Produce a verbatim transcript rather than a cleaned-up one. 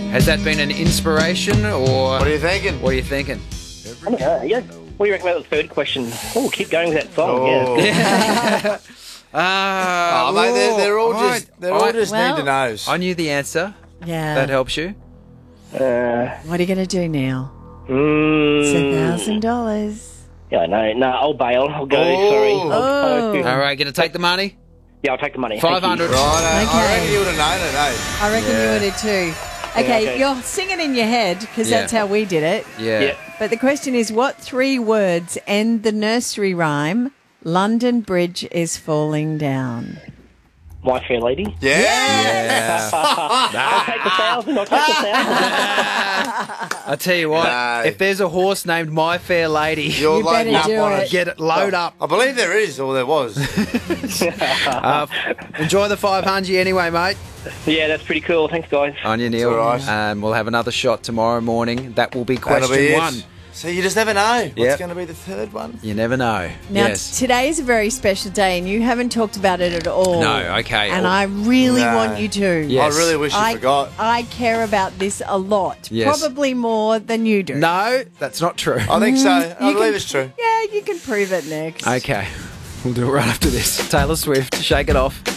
Has that been an inspiration, or What are you thinking? what are you thinking? I don't know, yeah. What do you reckon about the third question? Oh, keep going with that song. Oh. Yeah. Ah, Oh, mate, they're, they're all I- just they're all I- just Well- need to knows. I knew the answer. Yeah. That helps you. Uh, What are you going to do now? mm, It's a thousand dollars. Yeah, no, no, I'll bail. I'll go. Oh. Sorry. I'll, Oh. I'll- All right, going to take the money. yeah, I'll take the money. Thank you. Five hundred. Right, I, Okay. I reckon you would have known it, eh? I reckon you would have too. Okay, okay. you're singing in your head because Yeah. that's how we did it. Yeah. Yeah. But the question is, what three words end the nursery rhyme, London Bridge is falling down? My Fair Lady. Yeah. Yeah. I'll take the thousand. I'll take the thousand. I tell you what, No. if there's a horse named My Fair Lady, You're You loading better up do on it. it. get it, load up. I believe there is, or there was. Uh, enjoy the five hundred anyway, mate. Yeah, that's pretty cool. Thanks, guys. On you, Neil. It's all right. And we'll have another shot tomorrow morning. That will be That'll question be it. one. So you just never know what's Yep. going to be the third one. You never know. Now, yes. today is a very special day and you haven't talked about it at all. No, okay. And I really No. want you to. Yes. I really wish you I, forgot. I care about this a lot. Yes. Probably more than you do. No, that's not true. I think so. I You believe can- it's true. Yeah, you can prove it next. Okay. We'll do it right after this. Taylor Swift, Shake It Off.